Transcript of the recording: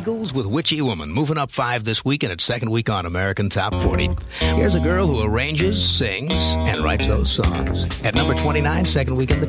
Eagles with Witchy Woman, moving up 5 this week in its second week on American Top 40. Here's a girl who arranges, sings, and writes those songs. At number 29, second week in the